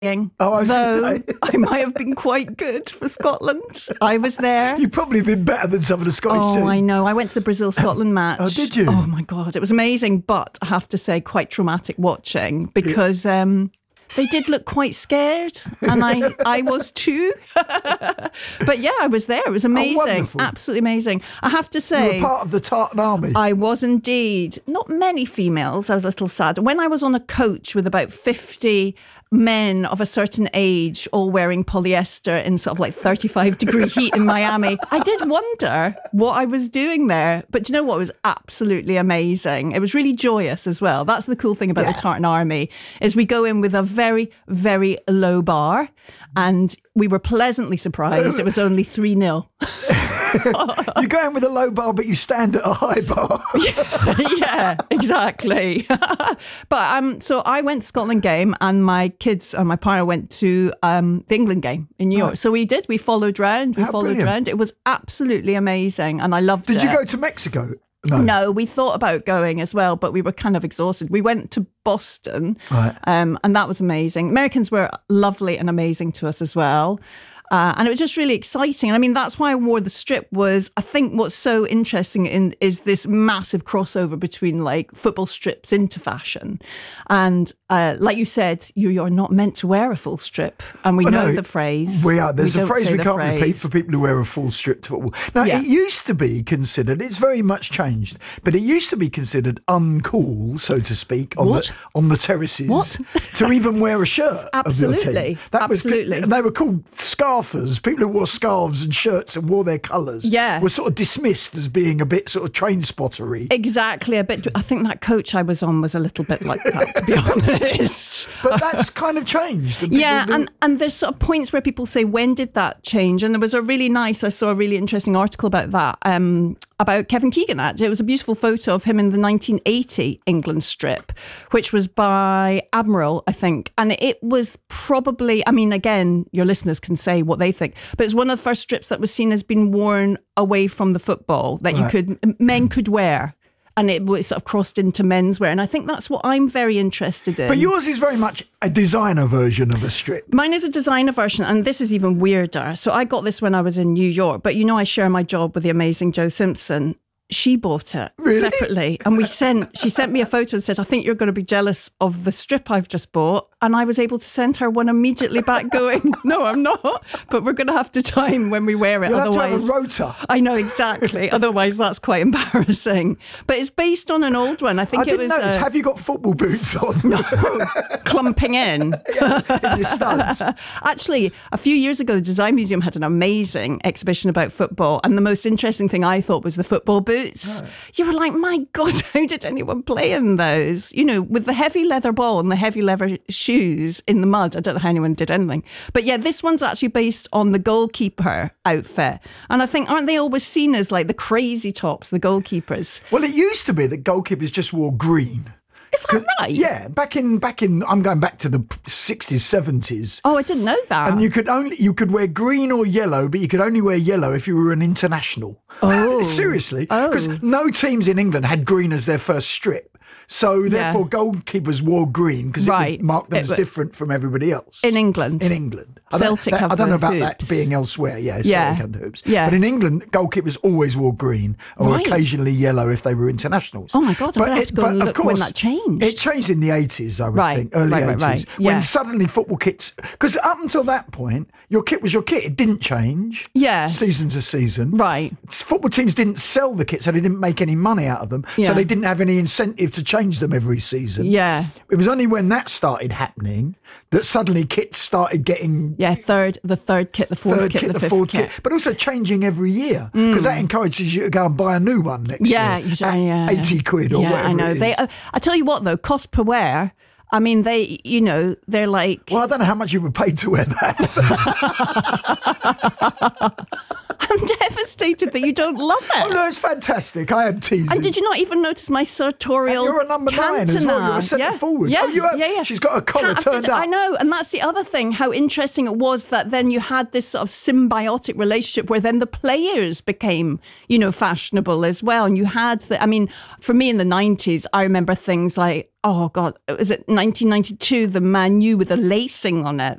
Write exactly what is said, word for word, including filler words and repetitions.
Oh, I was Though going to say. I might have been quite good for Scotland. I was there. You've probably been better than some of the Scottish Oh, teams. I know. I went to the Brazil-Scotland match. Oh, did you? Oh, my God. It was amazing, but I have to say quite traumatic watching because um, they did look quite scared and I, I was too. But yeah, I was there. It was amazing. Oh, wonderful. Absolutely amazing. I have to You say... were part of the Tartan Army. I was indeed. Not many females. I was a little sad. When I was on a coach with about fifty men of a certain age, all wearing polyester in sort of like thirty-five degree heat in Miami, I did wonder what I was doing there. But do you know what? It was absolutely amazing. It was really joyous as well. That's the cool thing about Yeah. the Tartan Army, is we go in with a very, very low bar and we were pleasantly surprised. It was only three nil. You go in with a low bar, but you stand at a high bar. Yeah, exactly. But um, so I went to Scotland game, and my kids and my partner went to um the England game in New York. Oh. So we did. We followed round. We How followed brilliant. round. It was absolutely amazing, and I loved it. Did you go to Mexico? No, we thought about going as well, but we were kind of exhausted. We went to Boston, Right. um, and that was amazing. Americans were lovely and amazing to us as well. Uh, and it was just really exciting. And I mean, that's why I wore the strip was, I think what's so interesting in is this massive crossover between like football strips into fashion. And uh, like you said, you, you're not meant to wear a full strip. And we Well, know no, the phrase. We are. There's We a don't phrase say we the can't repeat phrase. for people who wear a full strip to football. Now, Yeah. it used to be considered, it's very much changed, but it used to be considered uncool, so to speak, on What? the on the terraces What? to even wear a shirt of your Absolutely. team. That was good. Absolutely. And they were called scarfers. People who wore scarves and shirts and wore their colours Yeah. were sort of dismissed as being a bit sort of train spottery. Exactly. A bit. I think that coach I was on was a little bit like that, to be honest. But that's kind of changed. and people Yeah, do- and, and there's sort of points where people say, when did that change? And there was a really nice, I saw a really interesting article about that, um, about Kevin Keegan, actually. It was a beautiful photo of him in the nineteen eighty England strip, which was by Admiral, I think. And it was probably, I mean, again, your listeners can say what they think, but it's one of the first strips that was seen as being worn away from the football that you Right. could, men could wear. And it was sort of crossed into menswear. And I think that's what I'm very interested in. But yours is very much a designer version of a strip. Mine is a designer version, and this is even weirder. So I got this when I was in New York, but you know I share my job with the amazing Jo Simpson. She bought it Really? separately, and we sent. She sent me a photo and said, "I think you're going to be jealous of the strip I've just bought." And I was able to send her one immediately back, going, "No, I'm not. But we're going to have to time when we wear it. You'll have to have Otherwise, a rota. I know exactly. Otherwise, that's quite embarrassing." But it's based on an old one. I think I didn't it was notice. uh, Have you got football boots on? clumping in. in your studs? Actually, a few years ago, the Design Museum had an amazing exhibition about football. And the most interesting thing I thought was the football boots. You were like, my God, how did anyone play in those? You know, with the heavy leather ball and the heavy leather shoes in the mud. I don't know how anyone did anything. But yeah, this one's actually based on the goalkeeper outfit. And I think, aren't they always seen as like the crazy tops, the goalkeepers? Well, it used to be that goalkeepers just wore green. Is that right? Yeah, back in back in I'm going back to the sixties, seventies. Oh, I didn't know that. And you could only you could wear green or yellow, but you could only wear yellow if you were an international. Oh. Seriously, Oh. because no teams in England had green as their first strip. So therefore, goalkeepers wore green because it Right. would mark them It as wa- different from everybody else In England? In England, Celtic I don't, have I don't the know about hoops. that being elsewhere. Yeah, Yeah. Celtic had the hoops. Yeah. But in England, goalkeepers always wore green or Right. occasionally yellow if they were internationals. Oh my God, I'm But gonna have it- to go but and of look when course, that changed. It changed in the eighties, I would Right. think, early Right, right, eighties, right. when Yeah. suddenly football kits. Because up until that point, your kit was your kit; it didn't change. Yes. season to season. Right. Football teams didn't sell the kit, so they didn't make any money out of them. Yeah. So they didn't have any incentive to change them every season. Yeah. It was only when that started happening that suddenly kits started getting Yeah, third, the third kit, the fourth third kit, kit, the, the, fifth fourth kit. kit. but also changing every year because that encourages you to go and buy a new one next Yeah, year. you do, at yeah. eighty quid or yeah, whatever I know. it is. They, uh, I tell you what, though, cost per wear. I mean, they, you know, they're like. Well, I don't know how much you were paid to wear that. I'm devastated that you don't love it. Oh, no, it's fantastic. I am teasing. And did you not even notice my sartorial? And you're a number nine as well. You're a centre yeah. forward. Yeah, Oh, you have- yeah, yeah. she's got a collar Can't- turned I up. know, and that's the other thing. How interesting it was that then you had this sort of symbiotic relationship where then the players became, you know, fashionable as well. And you had the. I mean, for me in the nineties, I remember things like. Oh God, was it nineteen ninety-two? The Man U with the lacing on it.